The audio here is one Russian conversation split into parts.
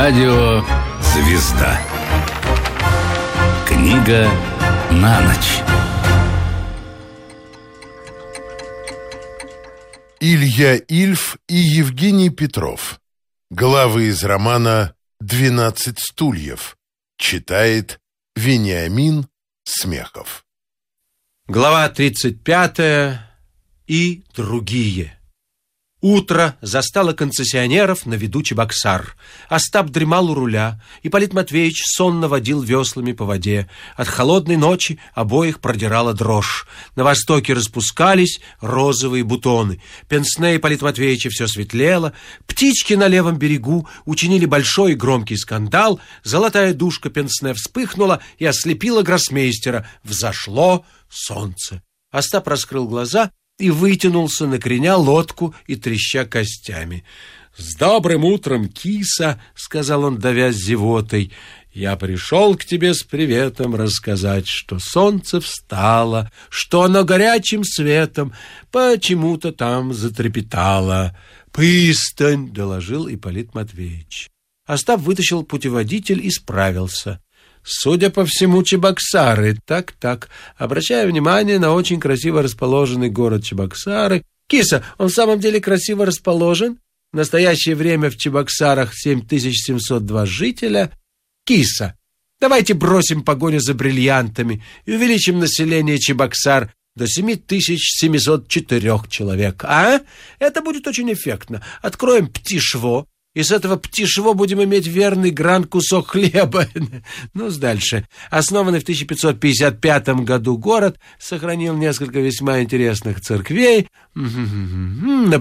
Радио «Звезда». Книга на ночь. Илья Ильф и Евгений Петров. Главы из романа «12 стульев». Читает Вениамин Смехов. Глава 35 и другие. Утро застало концессионеров на виду Чебоксар. Остап дремал у руля, Ипполит Матвеевич сонно водил веслами по воде. От холодной ночи обоих продирала дрожь. На востоке распускались розовые бутоны. Пенсне Ипполита Матвеевича все светлело. Птички на левом берегу учинили большой и громкий скандал. Золотая душка Пенсне вспыхнула и ослепила гроссмейстера. Взошло солнце. Остап раскрыл глаза и вытянулся, накреня лодку и треща костями. «С добрым утром, киса!» — сказал он, давясь зевотой. «Я пришел к тебе с приветом рассказать, что солнце встало, что оно горячим светом почему-то там затрепетало». «Пристань!» — доложил Ипполит Матвеевич. Остап вытащил путеводитель и справился. «Судя по всему, Чебоксары. Так. Обращаю внимание на очень красиво расположенный город Чебоксары. Киса, он в самом деле красиво расположен? В настоящее время в Чебоксарах 7702 жителя. Киса, давайте бросим погоню за бриллиантами и увеличим население Чебоксар до 7704 человек. А? Это будет очень эффектно. Откроем птишво. И с этого птишего будем иметь верный гран-кусок хлеба. Ну, дальше. Основанный в 1555 году город сохранил несколько весьма интересных церквей. На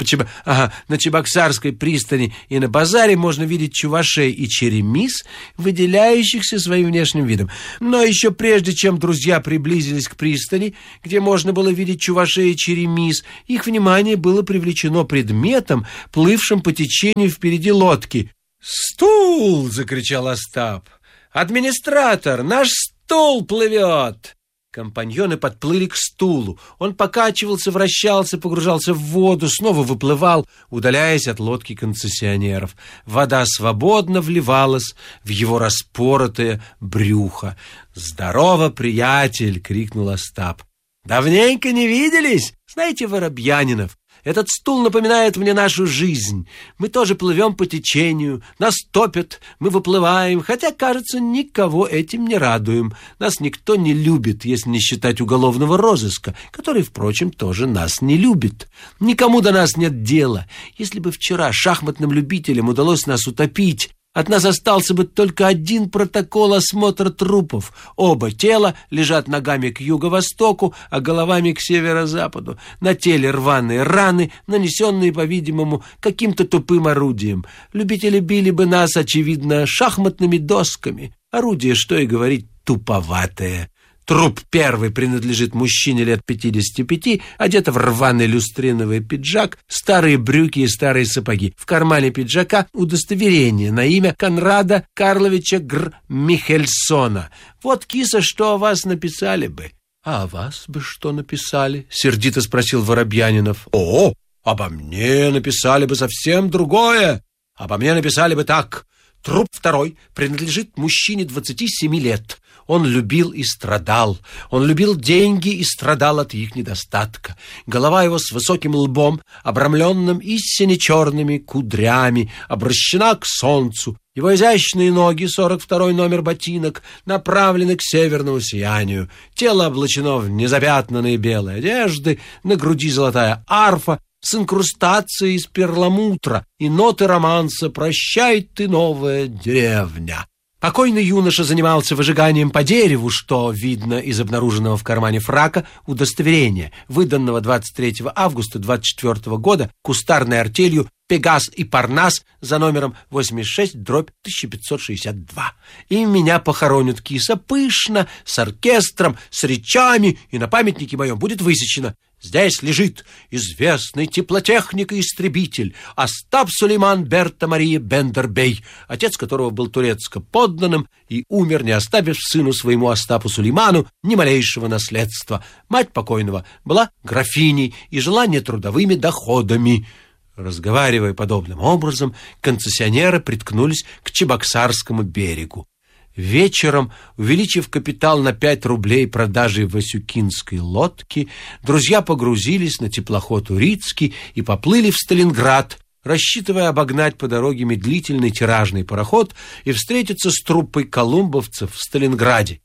Чебоксарской пристани и на базаре можно видеть чувашей и черемис, выделяющихся своим внешним видом. Но еще прежде, чем друзья приблизились к пристани, где можно было видеть чувашей и черемис, их внимание было привлечено предметом, плывшим по течению впереди лодки. «Стул!» — закричал Остап. «Администратор, наш стул плывет!» Компаньоны подплыли к стулу. Он покачивался, вращался, погружался в воду, снова выплывал, удаляясь от лодки концессионеров. Вода свободно вливалась в его распоротое брюхо. «Здорово, приятель!» — крикнул Остап. «Давненько не виделись? Знаете, Воробьянинов, этот стул напоминает мне нашу жизнь. Мы тоже плывем по течению, нас топят, мы выплываем, хотя, кажется, никого этим не радуем. Нас никто не любит, если не считать уголовного розыска, который, впрочем, тоже нас не любит. Никому до нас нет дела. Если бы вчера шахматным любителям удалось нас утопить, от нас остался бы только один протокол осмотра трупов. Оба тела лежат ногами к юго-востоку, а головами к северо-западу. На теле рваные раны, нанесенные, по-видимому, каким-то тупым орудием. Любители били бы нас, очевидно, шахматными досками. Орудие, что и говорить, туповатое. Труп первый принадлежит мужчине лет 55, одет в рваный люстриновый пиджак, старые брюки и старые сапоги. В кармане пиджака удостоверение на имя Конрада Карловича Михельсона. Вот, киса, что о вас написали бы. «А о вас бы что написали?» — сердито спросил Воробьянинов. «О, обо мне написали бы совсем другое. Обо мне написали бы так. Труп второй принадлежит мужчине 27 лет. Он любил и страдал. Он любил деньги и страдал от их недостатка. Голова его с высоким лбом, обрамленным истинно черными кудрями, обращена к солнцу. Его изящные ноги, 42-й номер ботинок, направлены к северному сиянию. Тело облачено в незапятнанные белые одежды, на груди золотая арфа с инкрустацией из перламутра и ноты романса «Прощай ты, новая деревня». Покойный юноша занимался выжиганием по дереву, что видно из обнаруженного в кармане фрака удостоверения, выданного 23 августа 24 года кустарной артелью «Пегас и Парнас» за номером 86/1562. И меня похоронят, киса, пышно, с оркестром, с речами, и на памятнике моем будет высечено: здесь лежит известный теплотехник и истребитель Остап Сулейман Берта Мария Бендербей, отец которого был турецко-подданным и умер, не оставив сыну своему Остапу Сулейману ни малейшего наследства. Мать покойного была графиней и жила нетрудовыми доходами. Разговаривая подобным образом, концессионеры приткнулись к Чебоксарскому берегу. Вечером, увеличив капитал на 5 рублей продажей васюкинской лодки, друзья погрузились на теплоход «Урицкий» и поплыли в Сталинград, рассчитывая обогнать по дороге медлительный тиражный пароход и встретиться с труппой колумбовцев в Сталинграде.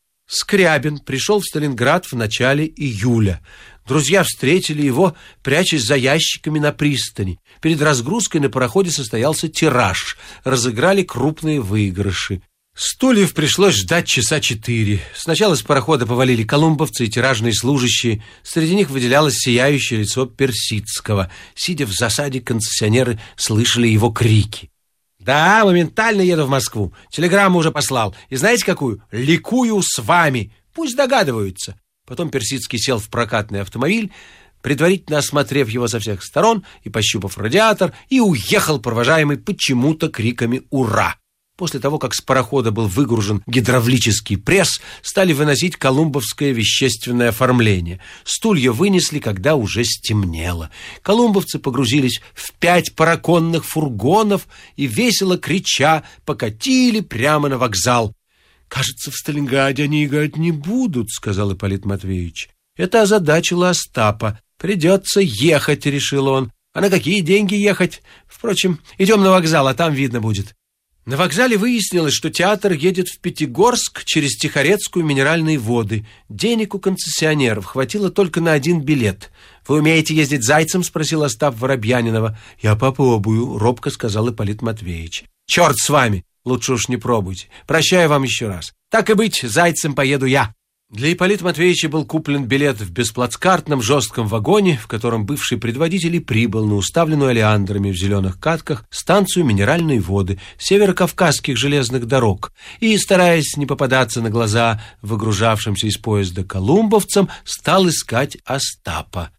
Скрябин пришел в Сталинград в начале июля. Друзья встретили его, прячась за ящиками на пристани. Перед разгрузкой на пароходе состоялся тираж. Разыграли крупные выигрыши. Стульев пришлось ждать часа 4. Сначала с парохода повалили колумбовцы и тиражные служащие. Среди них выделялось сияющее лицо Персидского. Сидя в засаде, концессионеры слышали его крики. «Да, моментально еду в Москву. Телеграмму уже послал. И знаете какую? Ликую с вами. Пусть догадываются». Потом Персидский сел в прокатный автомобиль, предварительно осмотрев его со всех сторон и пощупав радиатор, и уехал, провожаемый почему-то криками «Ура!». После того, как с парохода был выгружен гидравлический пресс, стали выносить колумбовское вещественное оформление. Стулья вынесли, когда уже стемнело. Колумбовцы погрузились в 5 параконных фургонов и, весело крича, покатили прямо на вокзал. «Кажется, в Сталинграде они играть не будут», — сказал Ипполит Матвеевич. Это озадачило Остапа. «Придется ехать», — решил он. «А на какие деньги ехать? Впрочем, идем на вокзал, а там видно будет». На вокзале выяснилось, что театр едет в Пятигорск через Тихорецкую минеральные воды. Денег у концессионеров хватило только на 1 билет. «Вы умеете ездить зайцем?» — спросил Остап Воробьянинова. «Я попробую», — робко сказал Ипполит Матвеевич. «Черт с вами! Лучше уж не пробуйте. Прощаю вам еще раз. Так и быть, зайцем поеду я». Для Ипполита Матвеевича был куплен билет в бесплацкартном жестком вагоне, в котором бывший предводитель и прибыл на уставленную олеандрами в зеленых катках станцию минеральной воды северокавказских железных дорог и, стараясь не попадаться на глаза выгружавшимся из поезда колумбовцам, стал искать Остапа.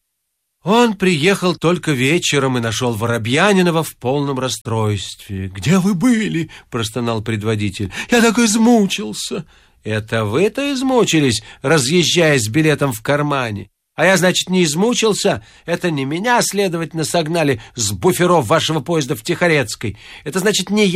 Он приехал только вечером и нашел Воробьянинова в полном расстройстве. «Где вы были?» – простонал предводитель. «Я так измучился». «Это вы-то измучились, разъезжая с билетом в кармане? А я, значит, не измучился? Это не меня, следовательно, согнали с буферов вашего поезда в Тихорецкой. Это, значит, не